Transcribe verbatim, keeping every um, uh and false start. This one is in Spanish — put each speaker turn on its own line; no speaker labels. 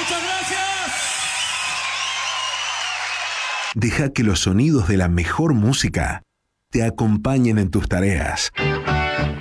Muchas gracias.
Deja que los sonidos de la mejor música te acompañen en tus tareas.